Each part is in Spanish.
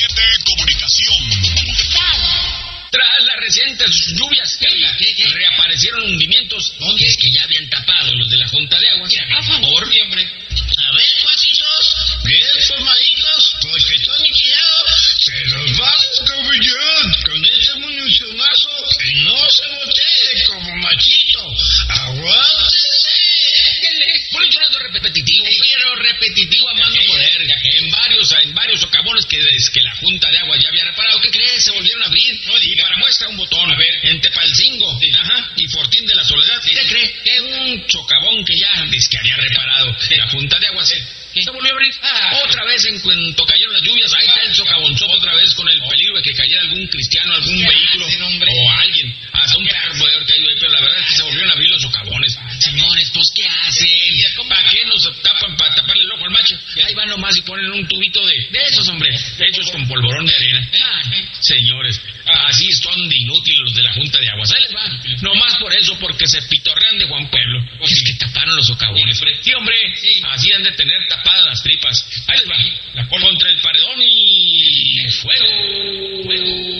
Comunicación. Tras las recientes lluvias, reaparecieron hundimientos. ¿Dónde? Es que ya habían tapado los de la Junta de Aguas. A favor, siempre. A ver, cuatitos, bien formaditos, porque todo liquidado se los va a descabellar con este municionazo y no se voltee como machito. ¡Aguántense! Por un chorazo repetitivo, pero repetitivo a más no poder. En varios socavones que desde que la Junta de Aguas ya había reparado, ¿qué crees? Se volvieron a abrir. Y para muestra un botón. A ver, en Tepalcingo, y Fortín de la Soledad. ¿Qué cree? Es un socavón que ya dice que había reparado la Junta de Aguas. Se volvió a abrir. Otra vez en cuanto cayeron las lluvias, ahí está el socavonzote otra vez con el peligro de que cayera algún cristiano, algún vehículo o alguien. Hasta un perro puede haber caído ahí, pero la verdad es que se volvieron a abrir los socavones. Señores, pues ¿qué hacen? ¿Para qué nos tapan? ¿Para taparle el ojo al macho? Ahí van nomás y ponen un tubito de esos, hombre, hechos con polvorón de arena. Señores, así son de inútiles los de la Junta de Aguas. Ahí les va. Nomás por eso, porque se pitorrean de Juan Pueblo. Es que taparon los socavones. Sí, hombre, así han de tener tapadas las tripas. Ahí les va. Contra el paredón y fuego.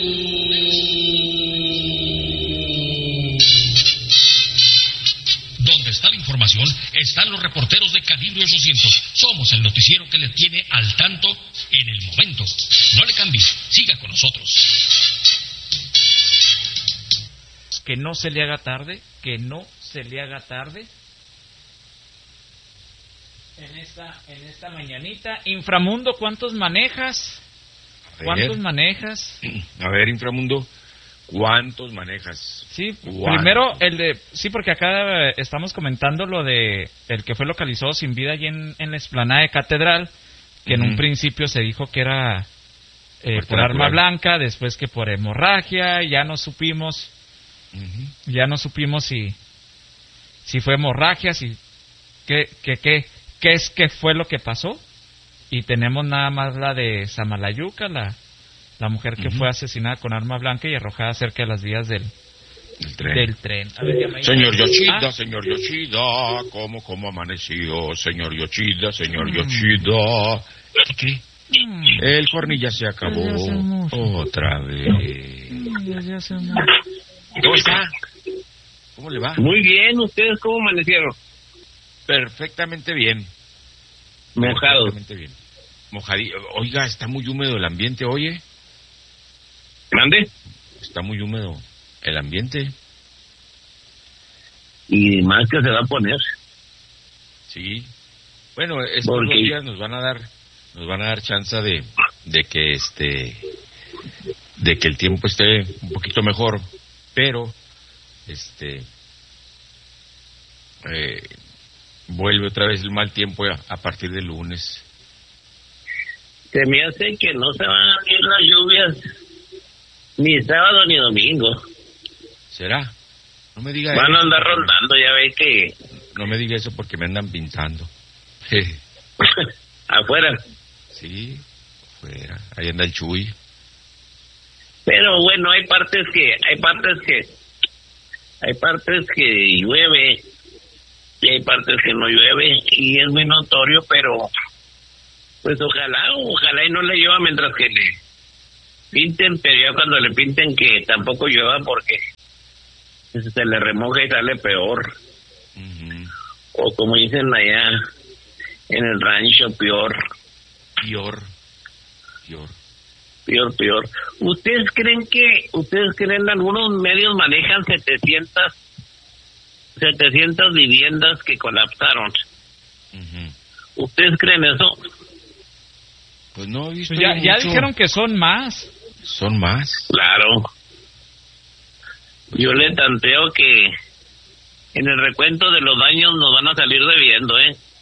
Donde está la información, están los reporteros de Calibre 800. Somos el noticiero que le tiene al tanto en el momento. No le cambie, siga con nosotros. Que no se le haga tarde, En esta mañanita. Inframundo, ¿cuántos manejas? A ver, Inframundo, ¿cuántos manejas? Sí, primero sí, porque acá estamos comentando lo de el que fue localizado sin vida allí en la explanada de Catedral, que en un principio se dijo que era por arma blanca, después que por hemorragia, ya no supimos si fue hemorragia, si qué es que fue lo que pasó. Y tenemos nada más la de Samalayuca, la mujer que fue asesinada con arma blanca y arrojada cerca de las vías del tren. A ver, señor Yoshida, ¿cómo amaneció? Señor Yoshida. ¿Qué? El cornilla se acabó otra vez. ¿Cómo está? ¿Cómo le va? Muy bien, ¿ustedes cómo amanecieron? Perfectamente bien. Mojados. Perfectamente bien. Mojadillo. Oiga, está muy húmedo el ambiente, oye. ¿Mande? Está muy húmedo el ambiente. Y más que se va a poner. Sí. Bueno, estos 2 días nos van a dar chance de que el tiempo esté un poquito mejor, pero vuelve otra vez el mal tiempo a partir del lunes. Se me hace que no se van a ir las lluvias ni sábado ni domingo. ¿Será? No me diga Van a andar rondando, ya ve que... No me diga eso porque me andan pintando. ¿Afuera? Sí, afuera. Ahí anda el Chuy. Pero bueno, hay partes que llueve y hay partes que no llueve y es muy notorio, pero pues ojalá y no le llueva mientras que le pinten, pero ya cuando le pinten que tampoco llueva porque se le remoja y sale peor. O como dicen allá en el rancho, peor. ¿Ustedes creen algunos medios manejan 700 viviendas que colapsaron? ¿Ustedes creen eso? Pues no he visto. Pues ya dijeron que son más. ¿Son más? Claro. Yo le tanteo que en el recuento de los daños nos van a salir debiendo,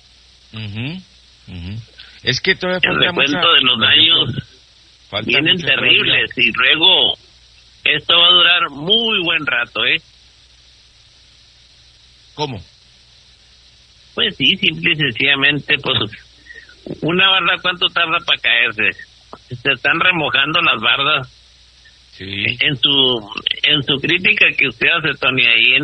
Es que todavía el recuento de los daños vienen terribles y luego esto va a durar muy buen rato, ¿Cómo? Pues sí, simple y sencillamente, pues una barda, ¿cuánto tarda para caerse? Se están remojando las bardas. Sí. En su crítica que usted hace, Tony, ahí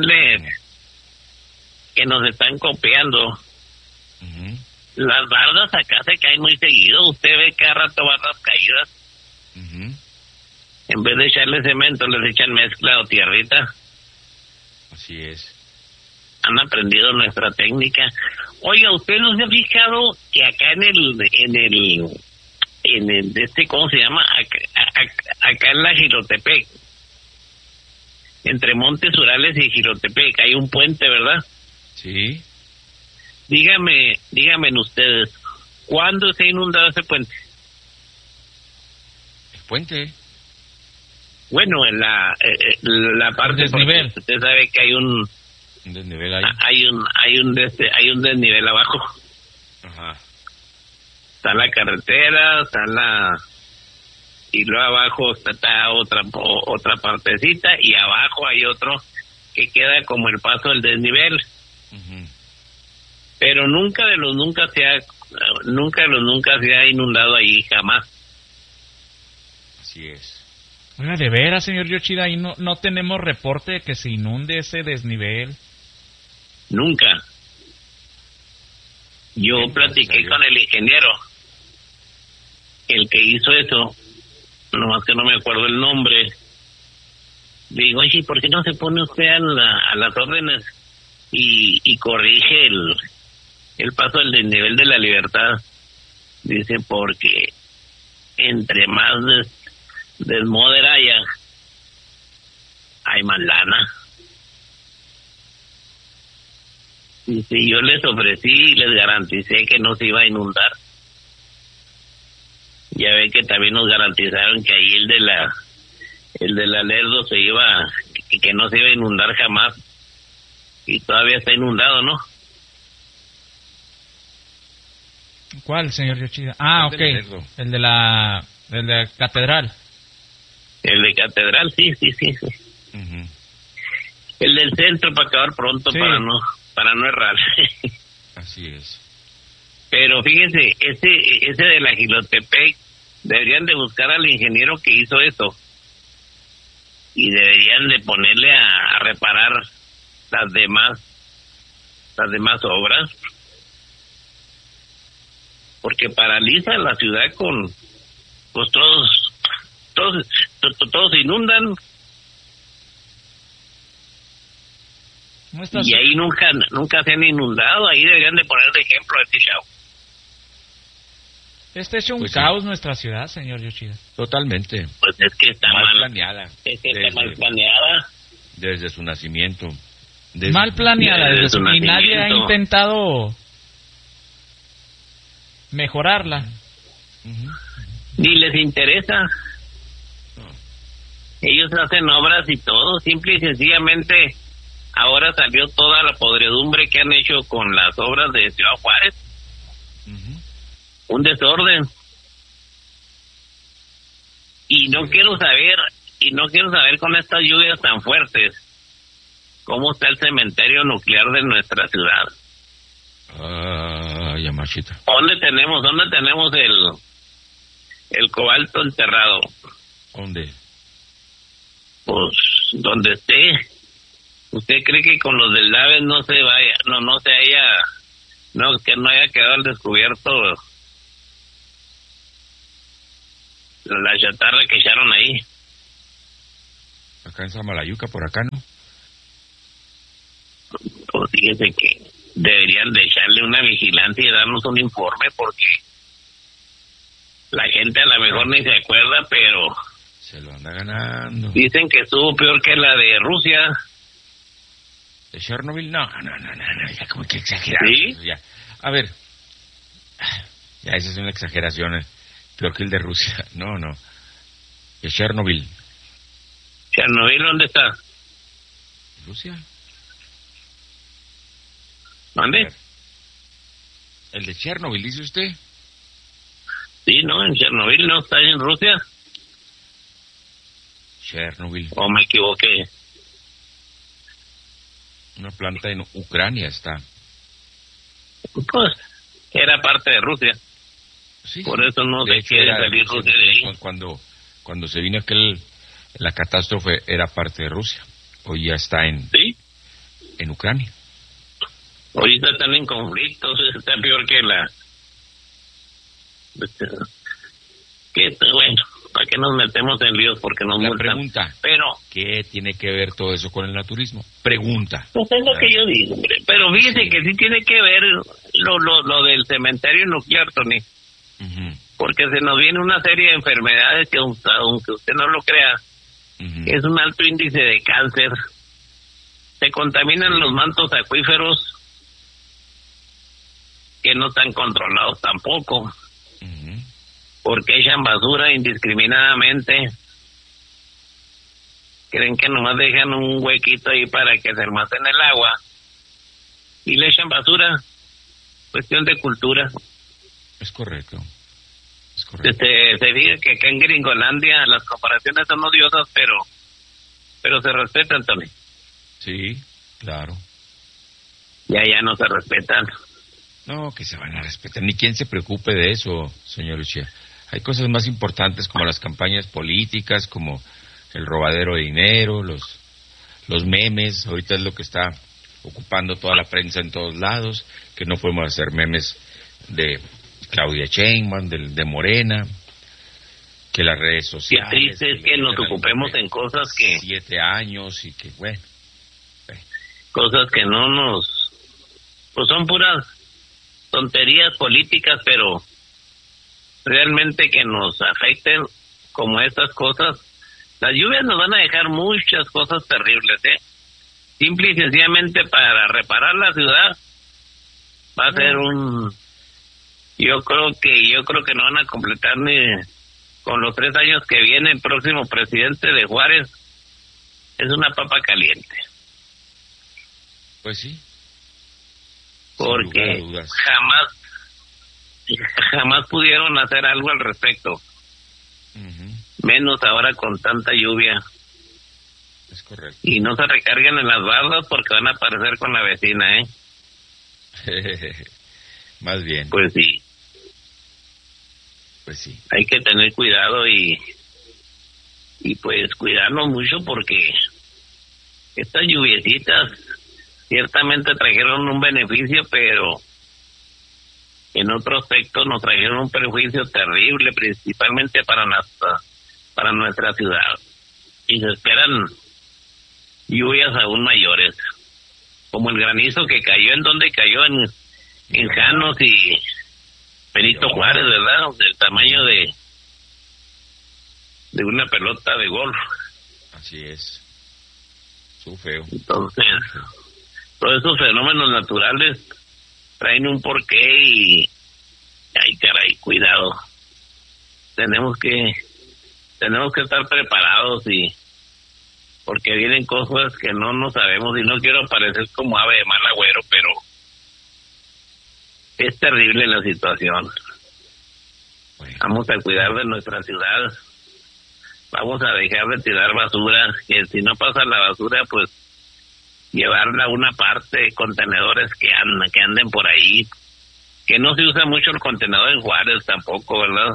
que nos están copiando. Las bardas acá se caen muy seguido. Usted ve cada rato bardas caídas. En vez de echarle cemento, les echan mezcla o tierrita. Así es. Han aprendido nuestra técnica. Oiga, ¿usted no se ha fijado que acá en el ¿cómo se llama? Acá en la Jirotepec, entre Montes Urales y Jirotepec, hay un puente, ¿verdad? Sí. Díganme ustedes, ¿cuándo se ha inundado ese puente? El puente. Bueno, en la parte desnivel. Usted sabe que hay un desnivel ahí. hay un desnivel abajo. Ajá. Está la carretera, y luego abajo está otra partecita, y abajo hay otro que queda como el paso del desnivel. Pero nunca se ha inundado ahí, jamás. Así es. Oiga, de veras, señor Yoshida, ahí no tenemos reporte de que se inunde ese desnivel. Nunca. Yo platiqué con el ingeniero, el que hizo eso, nomás que no me acuerdo el nombre. Digo, oye, ¿por qué no se pone usted a las órdenes y corrige el paso del desnivel de la Libertad? Dice, porque entre más desmodera hay más lana. Dice, yo les ofrecí y les garanticé que no se iba a inundar. Ya ve que también nos garantizaron que ahí el de la Lerdo que no se iba a inundar jamás. Y todavía está inundado, ¿no? ¿Cuál, señor Yoshida? Ah, ok. El de la catedral. El de catedral, sí. El del centro, para acabar pronto, sí. para no errar. Así es. Pero fíjense, ese de la Jirotepec, deberían de buscar al ingeniero que hizo eso. Y deberían de ponerle a reparar las demás obras. Porque paraliza la ciudad pues todos se inundan. Y ahí nunca se han inundado. Ahí deberían de poner de ejemplo a este chavo. Este es un caos nuestra ciudad, señor Yoshida. Totalmente. Pues es que está mal planeada. Es que está mal planeada. Desde su nacimiento. Mal planeada desde su nacimiento. Y nadie ha intentado mejorarla. Ni les interesa. Ellos hacen obras y todo, simple y sencillamente. Ahora salió toda la podredumbre que han hecho con las obras de Ciudad Juárez. Un desorden. Y no quiero saber con estas lluvias tan fuertes cómo está el cementerio nuclear de nuestra ciudad. Yamashita. ¿Dónde tenemos el cobalto enterrado? ¿Dónde? Pues donde esté. ¿Usted cree que con los del Daves no se vaya, que no haya quedado al descubierto la chatarra que echaron ahí? Acá en Samalayuca, por acá, ¿no? Pues fíjese que deberían de echarle una vigilancia y darnos un informe, porque la gente a lo mejor ni se acuerda, pero se lo anda ganando. Dicen que estuvo peor que la de Rusia. ¿De Chernobyl? No, ya como que exagerado. ¿Sí? Ya. A ver, ya esa es una exageración, peor que el de Rusia. No. ¿De Chernobyl? ¿Chernobyl dónde está? ¿Rusia? ¿Dónde? ¿El de Chernobyl, dice usted? Sí, no, en Chernobyl no está en Rusia. Chernobyl. ¿O me equivoqué? Una planta en Ucrania está. Pues, era parte de Rusia. Sí, por eso no se quiere salir Rusia de ahí. Cuando se vino la catástrofe era parte de Rusia. Hoy ya está en Ucrania. Ahorita están en conflictos, está peor que bueno, ¿Para qué nos metemos en líos? Porque nos La multan. pregunta, Pero, ¿qué tiene que ver todo eso con el naturismo? Pregunta. pues es lo que yo digo, hombre. Pero fíjese que sí tiene que ver lo del cementerio nuclear, Tony. Ujú, Porque se nos viene una serie de enfermedades que, aunque usted no lo crea, ujú. es un alto índice de cáncer. Se contaminan los mantos acuíferos que no están controlados tampoco, Ujú. porque echan basura indiscriminadamente. Creen que nomás dejan un huequito ahí para que se almacene el agua y le echan basura. Cuestión de cultura. Es correcto. Es correcto. Se dice que acá en Gringolandia las comparaciones son odiosas, pero se respetan, Tony. Sí, claro. Y allá no se respetan. No, que se van a respetar. Ni quien se preocupe de eso, señor Uchia. Hay cosas más importantes como las campañas políticas, como el robadero de dinero, los memes. Ahorita es lo que está ocupando toda la prensa en todos lados, que no podemos hacer memes de Claudia Sheinbaum, de Morena, que las redes Qué sociales. triste es que nos ocupemos en cosas que 7 años y que, bueno. no nos... Pues son puras tonterías políticas, pero realmente que nos afecten como estas cosas. Las lluvias nos van a dejar muchas cosas terribles, Simple y sencillamente para reparar la ciudad va a ser yo creo que no van a completar ni con los 3 años que viene el próximo presidente de Juárez. Es una papa caliente. Pues sí. Porque Sin lugar a dudas. jamás pudieron hacer algo al respecto. Ujú, Menos ahora con tanta lluvia. es correcto. Y no se recarguen en las bardas porque van a aparecer con la vecina, Más bien, Pues sí, pues sí. hay que tener cuidado y pues cuidarnos mucho porque estas lluviecitas ciertamente trajeron un beneficio, pero en otro aspecto nos trajeron un perjuicio terrible, principalmente para nuestra ciudad. Y se esperan lluvias aún mayores, como el granizo que cayó, ¿en donde cayó? En Janos y Benito Juárez, ¿verdad? Del tamaño de una pelota de golf. Así es. Su feo. Entonces, todos esos fenómenos naturales traen un porqué y ay, caray, cuidado. Tenemos que estar preparados y porque vienen cosas que no sabemos y no quiero parecer como ave de mal agüero, pero es terrible la situación. Bueno, Vamos a cuidar de nuestra ciudad. Vamos a dejar de tirar basura, que si no pasa la basura, pues llevarla a una parte, contenedores que anden por ahí. Que no se usa mucho el contenedor en Juárez tampoco, ¿verdad?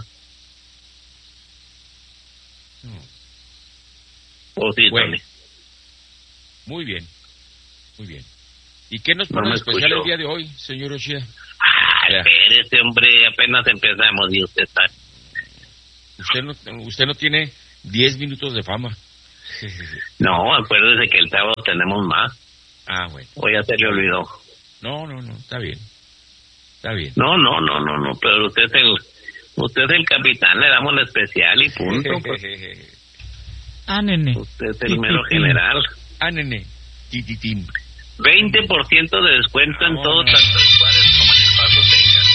no. O sí, Bueno. Tony. Muy bien. Muy bien. ¿Y qué nos No pone me especial escuchó. el día de hoy, señor Ochia? Ya. Espérese, hombre, apenas empezamos y usted está... Usted no tiene 10 minutos de fama. No, acuérdese que el sábado tenemos más. Ah, bueno. O ya se le olvidó. No, está bien. Está bien. No, pero usted es el capitán, le damos la especial y punto. Pues. Ah, nene. Usted es el mero general. Ah, nene. Tititín. 20% de descuento en todo, tanto en Juárez como en el Paso, Texas.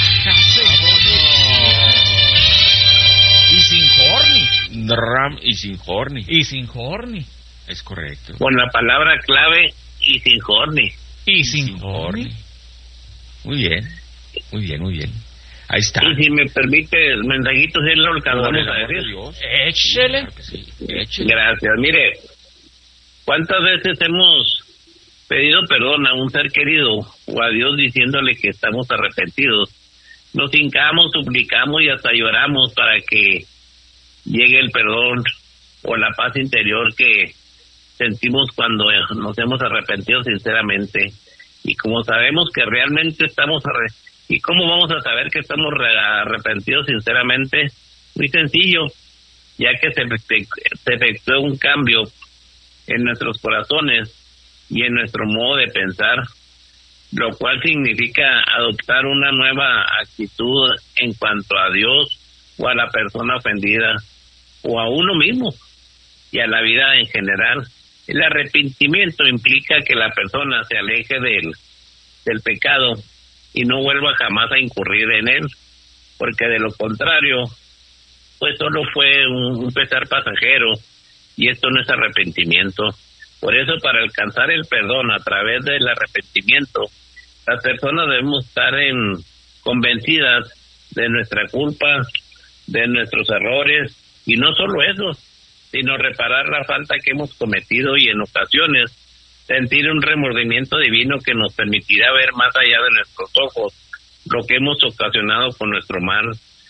Y sin horny. Ram y sin horny. Y sin horny. Es correcto. Con la palabra clave y sin horny. Y sin horny. Muy bien. Muy bien, muy bien. Ahí está. Y si me permite el mensajito, si es lo que Por vamos el a amor de decir. Dios. Échele. Claro que sí. Échele. Gracias. Mire, ¿cuántas veces hemos pedido perdón a un ser querido o a Dios diciéndole que estamos arrepentidos? Nos hincamos, suplicamos y hasta lloramos para que llegue el perdón o la paz interior que sentimos cuando nos hemos arrepentido sinceramente. Y como sabemos que realmente estamos ¿y cómo vamos a saber que estamos arrepentidos sinceramente? Muy sencillo. ya que se efectuó un cambio en nuestros corazones y en nuestro modo de pensar, lo cual significa adoptar una nueva actitud en cuanto a Dios o a la persona ofendida o a uno mismo y a la vida en general. El arrepentimiento implica que la persona se aleje del pecado y no vuelva jamás a incurrir en él, porque de lo contrario, pues solo fue un pesar pasajero, y esto no es arrepentimiento. Por eso, para alcanzar el perdón a través del arrepentimiento, las personas debemos estar convencidas de nuestra culpa, de nuestros errores, y no solo eso, sino reparar la falta que hemos cometido y en ocasiones sentir un remordimiento divino que nos permitirá ver más allá de nuestros ojos lo que hemos ocasionado con nuestro mal.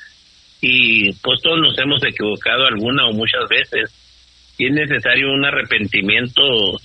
Y pues todos nos hemos equivocado alguna o muchas veces, y es necesario un arrepentimiento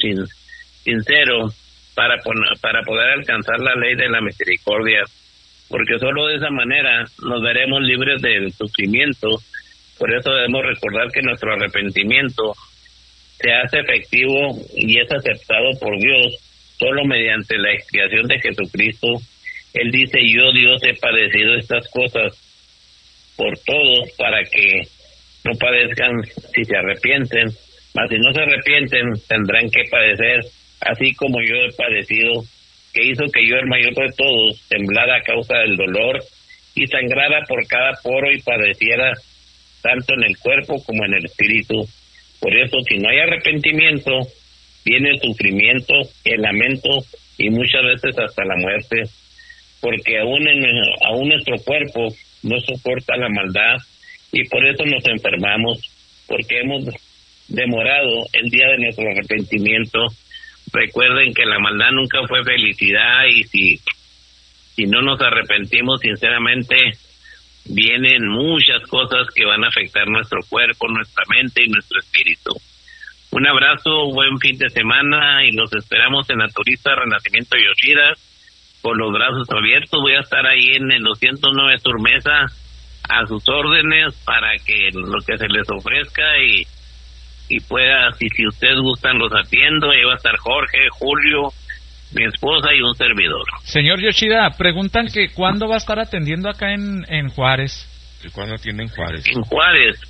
sincero para poder alcanzar la ley de la misericordia, porque solo de esa manera nos veremos libres del sufrimiento. Por eso debemos recordar que nuestro arrepentimiento se hace efectivo y es aceptado por Dios solo mediante la expiación de Jesucristo. Él dice: yo, Dios, he padecido estas cosas por todos, para que no padezcan si se arrepienten, mas si no se arrepienten tendrán que padecer, así como yo he padecido, que hizo que yo, el mayor de todos, temblara a causa del dolor y sangrara por cada poro y padeciera tanto en el cuerpo como en el espíritu. Por eso, si no hay arrepentimiento, viene el sufrimiento, el lamento y muchas veces hasta la muerte, porque aún nuestro cuerpo no soporta la maldad, y por eso nos enfermamos, porque hemos demorado el día de nuestro arrepentimiento. Recuerden que la maldad nunca fue felicidad, y si no nos arrepentimos sinceramente, vienen muchas cosas que van a afectar nuestro cuerpo, nuestra mente y nuestro espíritu. Un abrazo, buen fin de semana, y los esperamos en la Turista Renacimiento Yoshida con los brazos abiertos. Voy a estar ahí en el 209 Sur Mesa a sus órdenes para que lo que se les ofrezca y pueda, si ustedes gustan, los atiendo. Ahí va a estar Jorge, Julio, mi esposa y un servidor. Señor Yoshida, preguntan que ¿cuándo va a estar atendiendo acá en Juárez? ¿Y cuándo atiende en Juárez? En Juárez,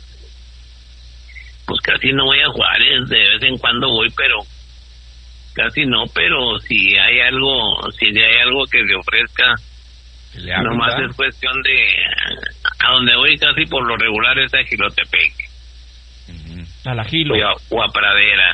pues casi no voy a Juárez, de vez en cuando voy, pero casi no. Pero si hay algo que le ofrezca, nomás es cuestión de, a donde voy casi por lo regular es a Jilotepec, a la Gilo o a Pradera.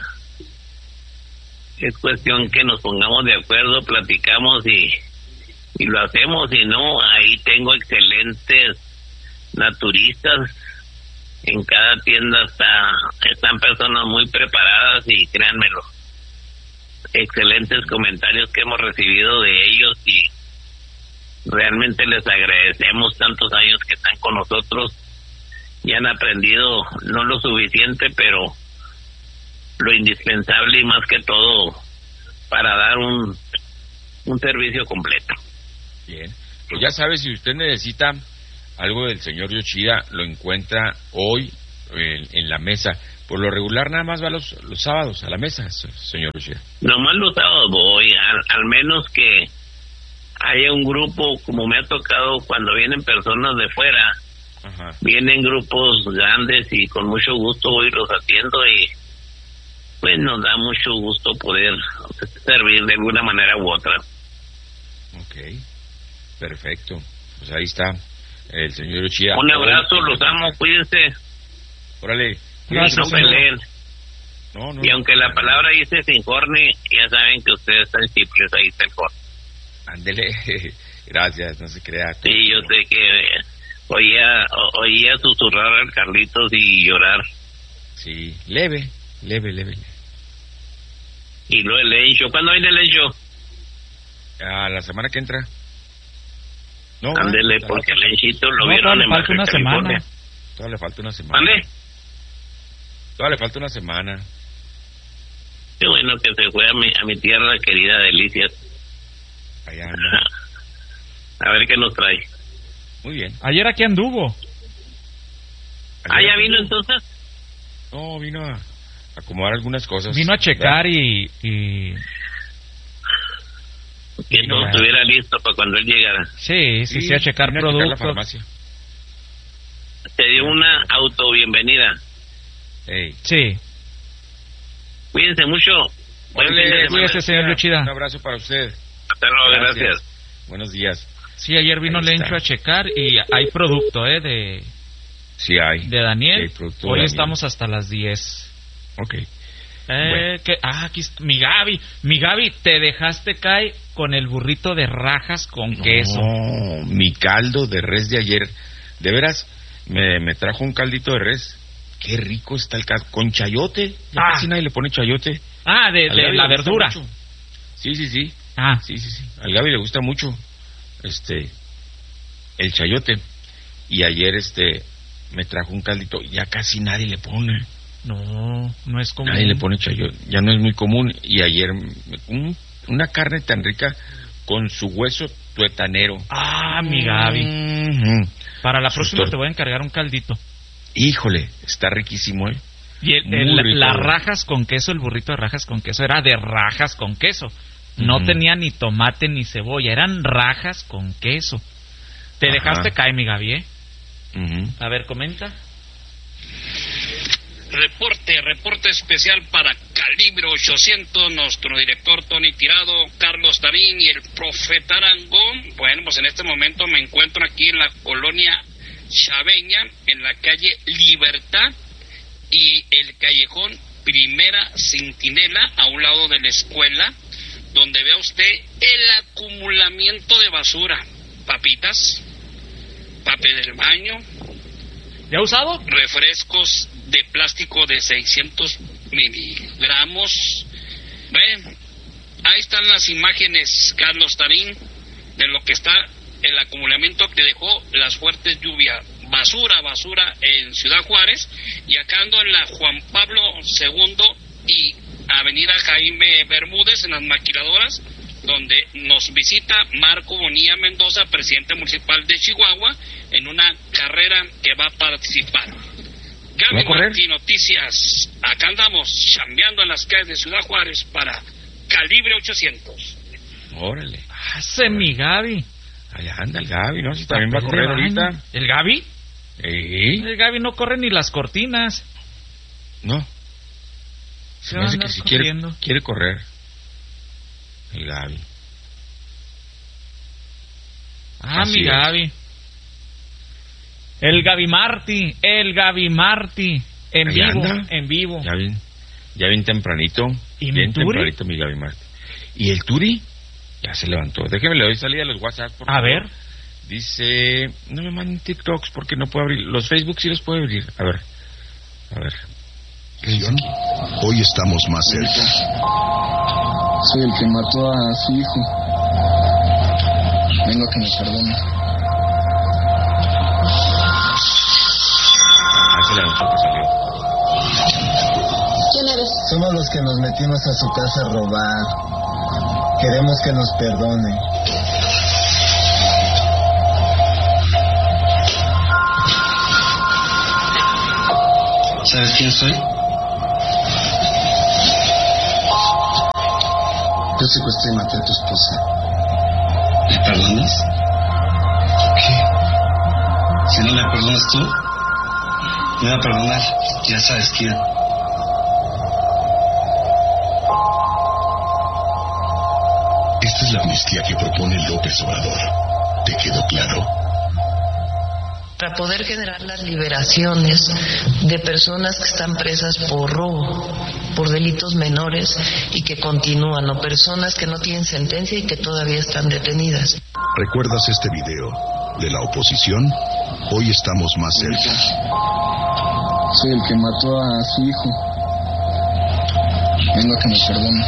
Es cuestión que nos pongamos de acuerdo, platicamos y lo hacemos. Y no, ahí tengo excelentes naturistas. En cada tienda están personas muy preparadas, y créanmelo, excelentes comentarios que hemos recibido de ellos, y realmente les agradecemos tantos años que están con nosotros y han aprendido no lo suficiente, pero lo indispensable, y más que todo para dar un servicio completo. Bien, pues ya sabe, si usted necesita algo del señor Yoshida, lo encuentra hoy en la mesa. Por lo regular nada más va los sábados a la mesa, señor Yoshida. Nomás los sábados voy, al menos que haya un grupo, como me ha tocado cuando vienen personas de fuera. Ajá. Vienen grupos grandes y con mucho gusto voy y los atiendo, y pues nos da mucho gusto poder servir de alguna manera u otra. Ok, perfecto. Pues ahí está el señor Yoshida. Un abrazo, los amo, cuídense. Órale. Gracias, no peleen. No, y aunque la palabra dice sin corne, ya saben que ustedes están simples, ahí está el corne. Ándele, gracias, no se crea. Sí, yo sé que oía susurrar al Carlitos y llorar. Sí, leve. Y lo del Encho, ¿cuándo viene el Encho? A la semana que entra. No, ándele, porque el Enchito lo vieron en Baja California. Todavía le falta una semana. ¿Ande? Todavía le falta una semana. Qué bueno que se fue a mi tierra querida, Delicias. Allá anda. A ver qué nos trae. Muy bien. Ayer aquí anduvo. ¿Ya vino entonces? No, vino a acomodar algunas cosas. Vino a checar y Que no estuviera listo para cuando él llegara. sí, a checar vino a checar la productos. farmacia. Te dio una auto bienvenida. Ey. Sí. Cuídense mucho. Buen fin de semana. Cuídese, señor Luchida. Un abrazo para usted. Hasta luego, gracias. Buenos días. Sí, ayer vino Ahí está. Lencho a checar y hay producto, de Sí hay. de Daniel. Sí hay producto de Hoy Daniel. estamos hasta las 10. Ok. Bueno. Aquí está mi Gaby, te dejaste caer con el burrito de rajas con queso. No, mi caldo de res de ayer. De veras, me trajo un caldito de res. Qué rico está el caldo. Con chayote. Ya casi nadie le pone chayote. De Al Gaby la le gusta verdura. mucho. Sí. Sí. Al Gaby le gusta mucho el chayote. Y ayer me trajo un caldito. Ya casi nadie le pone. No es común. Nadie le pone chayote. Ya no es muy común. Y ayer una carne tan rica con su hueso tuetanero. Mi Gaby. Mm-hmm. Para la próxima Sustor. te voy a encargar un caldito. Híjole, está riquísimo, ¿eh? Y Muy rico. las rajas con queso, el burrito de rajas con queso, era de rajas con queso. No Ujú. tenía ni tomate ni cebolla, eran rajas con queso. Te Ajá. dejaste caer, mi Gaby, ¿eh? Ujú. A ver, comenta. Reporte especial para Calibre 800, nuestro director Tony Tirado, Carlos Darín y el Profeta Arangón. Bueno, pues en este momento me encuentro aquí en la colonia Chaveña, en la calle Libertad y el callejón Primera Centinela, a un lado de la escuela, donde vea usted el acumulamiento de basura, papitas, papel del baño, ¿Ya usado? refrescos de plástico de 600 miligramos. Ven, ahí están las imágenes, Carlos Tarín, de lo que está el acumulamiento que dejó las fuertes lluvias. Basura en Ciudad Juárez, y acá ando en la Juan Pablo II y Avenida Jaime Bermúdez, en las maquiladoras, donde nos visita Marco Bonilla Mendoza, presidente municipal de Chihuahua, en una carrera que va a participar. Gaby Martí, Noticias. Acá andamos chambeando en las calles de Ciudad Juárez para Calibre 800. Órale. Hace mi Gaby. Allá anda el Gaby, ¿no? Si también va a correr ahorita. ¿El Gaby? Sí. El Gaby no corre ni las cortinas. No. Se me hace que si quiere correr. El Gaby. Así Mi es. Gaby. El Gaby Martí. En Ahí vivo. anda. En vivo. Ya bien tempranito. ¿Y bien mi Turi? tempranito mi Gaby Martí. ¿Y el Turi? Ya se levantó. Déjeme, le doy salida a los WhatsApp, por favor. ver. Dice, no me manden TikToks porque no puedo abrir. Los Facebook sí los puedo abrir. A ver. Hoy estamos más cerca. Soy el que mató a su hijo. Vengo a que me perdone. Se levantó que salió. ¿Quién eres? Somos los que nos metimos a su casa a robar. Queremos que nos perdone. ¿Sabes quién soy? Yo secuestré y maté a tu esposa. ¿Me perdonas? ¿Qué? Si no me perdonas tú, me va a perdonar. Ya sabes quién. Esta es la amnistía que propone López Obrador. ¿Te quedó claro? Para poder generar las liberaciones de personas que están presas por robo, por delitos menores y que continúan, o personas que no tienen sentencia y que todavía están detenidas. ¿Recuerdas este video de la oposición? Hoy estamos más cerca. Soy el que mató a su hijo. Vengo a que me perdone.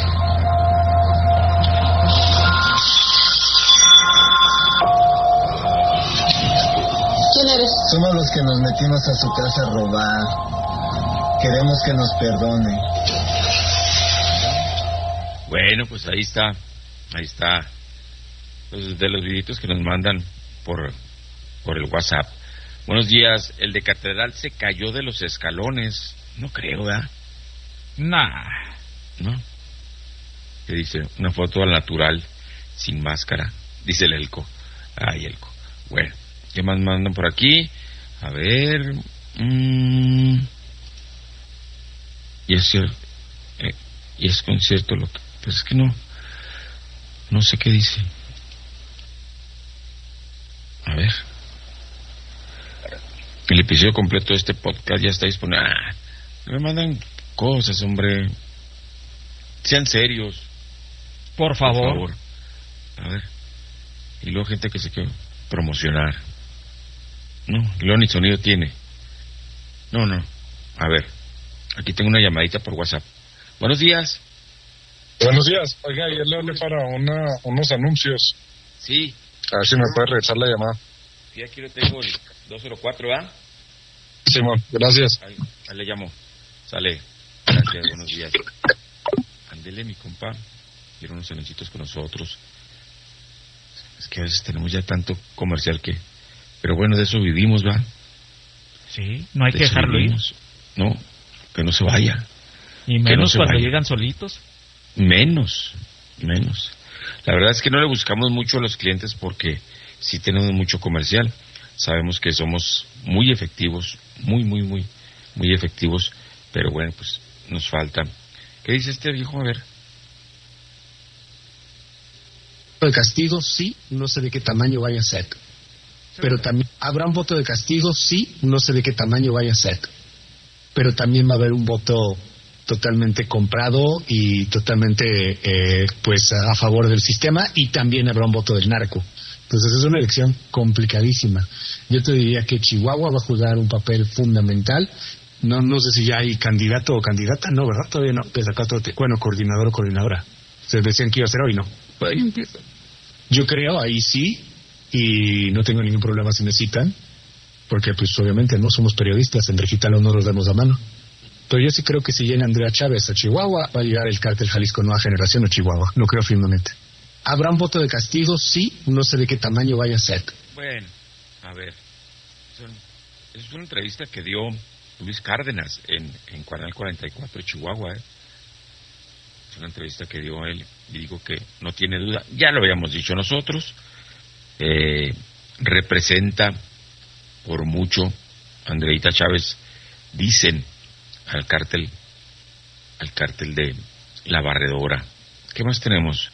¿Quién eres? Somos los que nos metimos a su casa a robar. Queremos que nos perdone. Bueno, pues ahí está. Pues de los videitos que nos mandan por el WhatsApp. Buenos días, el de Catedral se cayó de los escalones. No creo, ¿verdad? Nah. ¿No? ¿Qué dice? Una foto al natural, sin máscara. Dice el Elco. Ay, Elco. Bueno, ¿qué más mandan por aquí? A ver... Y es concierto lo que... Pues es que no sé qué dice. A ver. El episodio completo de este podcast ya está disponible. No me mandan cosas, hombre. Sean serios. Por favor. A ver. Y luego gente que se quiere promocionar. No, y luego ni sonido tiene. No. A ver. Aquí tengo una llamadita por WhatsApp. Buenos días. Buenos días. Oiga, ayer le hablé para unos anuncios. Sí. A ver si me puede regresar la llamada. Sí, aquí lo tengo, el 204, ¿verdad? Simón, gracias. Ahí le llamo. Sale. Gracias, buenos días. Ándele, mi compa. Quiero unos anuncios con nosotros. Es que a veces tenemos ya tanto comercial que... Pero bueno, de eso vivimos, ¿va? Sí, no hay que dejarlo ir. No, que no se vaya. Y menos cuando llegan solitos. Menos. La verdad es que no le buscamos mucho a los clientes porque sí tenemos mucho comercial. Sabemos que somos muy efectivos, muy efectivos, pero bueno, pues nos falta. ¿Qué dice este viejo? A ver. De castigo, sí, no sé de qué tamaño vaya a ser. Pero también habrá un voto de castigo, sí, no sé de qué tamaño vaya a ser. Pero también va a haber un voto totalmente comprado y totalmente pues a favor del sistema, y también habrá un voto del narco. Entonces es una elección complicadísima. Yo te diría que Chihuahua va a jugar un papel fundamental. No sé si ya hay candidato o candidata, no, ¿verdad? Todavía no. Pues acá bueno, coordinador o coordinadora. Se decían que iba a ser hoy, ¿no? Pues ahí empieza. Yo creo, ahí sí, y no tengo ningún problema si me citan, porque pues obviamente no somos periodistas, en Digital no nos damos la mano. Pero yo sí creo que si viene Andrea Chávez a Chihuahua, va a llegar el cártel Jalisco Nueva Generación a Chihuahua. Lo creo firmemente. ¿Habrá un voto de castigo? Sí, no sé de qué tamaño vaya a ser. Bueno, a ver. Es una entrevista que dio Luis Cárdenas en Canal 44 de Chihuahua. Es una entrevista que dio él y digo que no tiene duda. Ya lo habíamos dicho nosotros. Representa por mucho Andreita Chávez, dicen, al cártel de La Barredora. ¿Qué más tenemos?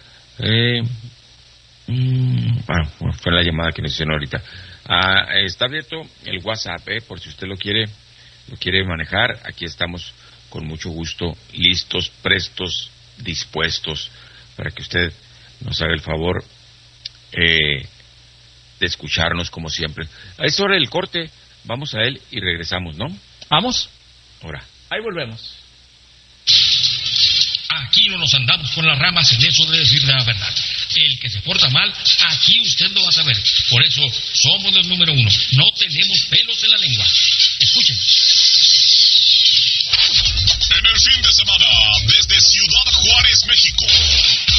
Fue la llamada que nos hicieron ahorita. Está abierto el WhatsApp, por si usted lo quiere manejar. Aquí estamos con mucho gusto, listos, prestos, dispuestos, para que usted nos haga el favor de escucharnos como siempre. Es hora del corte, vamos a él y regresamos, ¿no? ¿Vamos? Ahora. Ahí volvemos. Aquí no nos andamos con las ramas en eso de decir la verdad. El que se porta mal, aquí usted lo va a saber. Por eso somos los número 1. No tenemos pelos en la lengua. Escuchen. En el fin de semana, desde Ciudad Juárez, México,